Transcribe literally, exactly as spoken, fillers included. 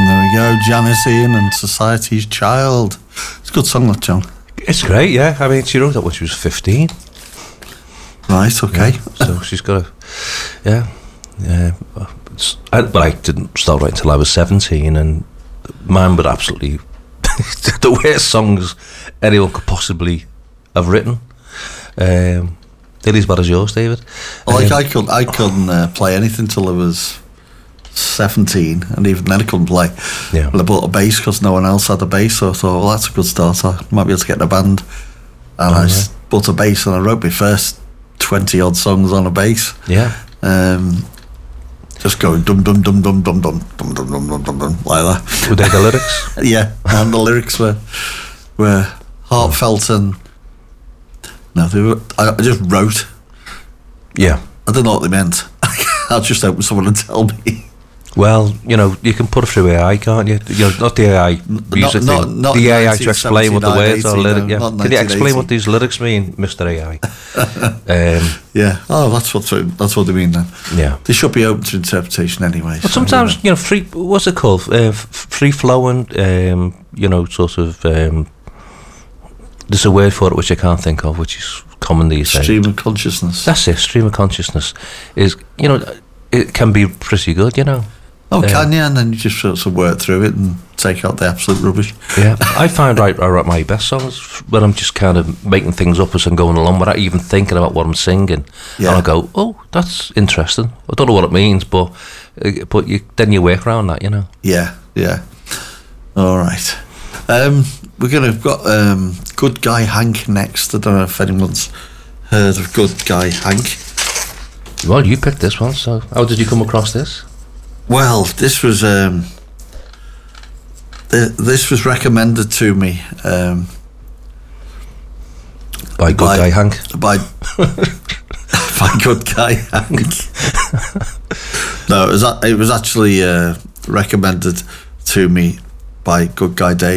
There we go, Janice Ian and Society's Child. It's a good song, that, John. It's great, yeah. I mean, she wrote that when she was fifteen. Right, okay. Yeah, so she's got a, yeah, yeah. It's, I, but I didn't start writing until I was seventeen, and mine were absolutely the worst songs anyone could possibly have written. Um, nearly as bad as yours, David. Like um, I couldn't, I couldn't uh, play anything till I was seventeen, and even then I couldn't play. Yeah. Well, I bought a bass because no one else had a bass, so I thought, well, that's a good start. I might be able to get in a band. And oh, I yeah. bought a bass, and I wrote my first twenty odd songs on a bass. Yeah. Um, just going dum dum dum dum dum dum dum dum dum dum dum dum like that. Were they the lyrics? Yeah, and the lyrics were were heartfelt and no, they were. I, I just wrote. Yeah. I don't know what they meant. I just hoping someone would tell me. Well, you know, you can put it through A I, can't you? You know, not the A I music not, thing. not the A I to explain what the words are. Lyric, no, yeah. not Can you explain what these lyrics mean, Mister A I? um, yeah. Oh, that's what that's what they mean then. Yeah. They should be open to interpretation anyway. But sometimes, you know, free. What's it called? Uh, f- free flowing. Um, you know, sort of. Um, there's a word for it which I can't think of, which is common these days. Stream of consciousness. That's it. Stream of consciousness is. You know, it can be pretty good. You know. Oh, Um, can you? And then you just sort of work through it and take out the absolute rubbish. Yeah, I find I, I write my best songs when I'm just kind of making things up as I'm going along without even thinking about what I'm singing. Yeah. And I go, oh, that's interesting. I don't know what it means, but uh, but you, then you work around that, you know. Yeah, yeah. All right. Um, we're gonna have got um, Good Guy Hank next. I don't know if anyone's heard of Good Guy Hank. Well, you picked this one, so how did you come across this? Well, this was um, th- this was recommended to me um, By Good by, Guy Hank. by by Good Guy Hank. No, it was a- it was actually uh, recommended to me by Good Guy Dave.